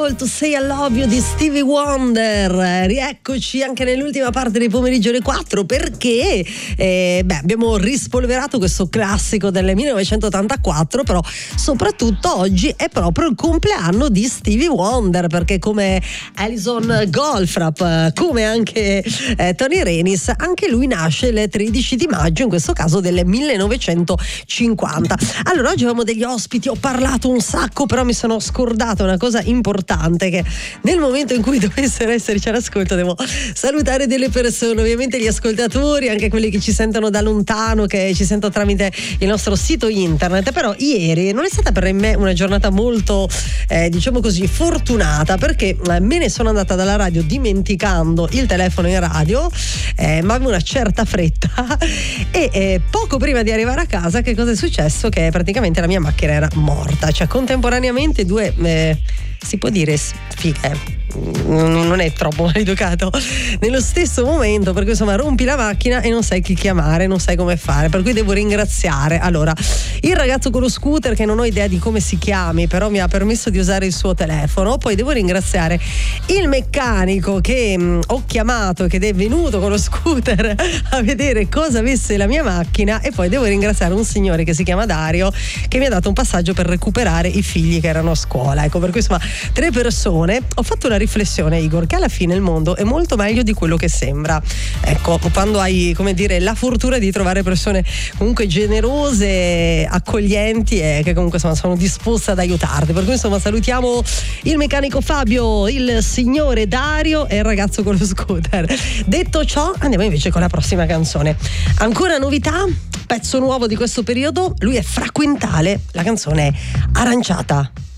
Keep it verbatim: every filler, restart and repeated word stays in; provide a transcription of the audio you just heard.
Able to Say I Love You di Stevie Wonder. Rieccoci anche nell'ultima parte del pomeriggio alle quattro, perché eh, beh, abbiamo rispolverato questo classico del millenovecentottantaquattro, però soprattutto oggi è proprio il compleanno di Stevie Wonder, perché come Alison Goldfrapp, come anche eh, Tony Renis, anche lui nasce il tredici di maggio, in questo caso del millenovecentocinquanta. Allora, oggi avevamo degli ospiti, ho parlato un sacco, però mi sono scordata una cosa importante, che nel momento in cui dovessero esserci all'ascolto devo salutare delle persone, ovviamente gli ascoltatori, anche quelli che ci sentono da lontano, che ci sentono tramite il nostro sito internet. Però ieri non è stata per me una giornata molto eh, diciamo così fortunata, perché eh, me ne sono andata dalla radio dimenticando il telefono in radio, eh, ma avevo una certa fretta e eh, poco prima di arrivare a casa che cosa è successo? Che praticamente la mia macchina era morta, cioè contemporaneamente due eh, si può dire sfighe, non è troppo maleducato, nello stesso momento, perché insomma rompi la macchina e non sai chi chiamare, non sai come fare, per cui devo ringraziare allora il ragazzo con lo scooter, che non ho idea di come si chiami, però mi ha permesso di usare il suo telefono. Poi devo ringraziare il meccanico che mh, ho chiamato, che è venuto con lo scooter a vedere cosa avesse la mia macchina. E poi devo ringraziare un signore che si chiama Dario, che mi ha dato un passaggio per recuperare i figli che erano a scuola. Ecco, per cui insomma tre persone. Ho fatto una riflessione, Igor, che alla fine il mondo è molto meglio di quello che sembra. Ecco, quando hai, come dire, la fortuna di trovare persone comunque generose, accoglienti e che comunque insomma sono disposte ad aiutarti. Per cui insomma salutiamo il meccanico Fabio, il signore Dario e il ragazzo con lo scooter. Detto ciò, andiamo invece con la prossima canzone. Ancora novità, pezzo nuovo di questo periodo, lui è Fra Quintale, la canzone è Aranciata.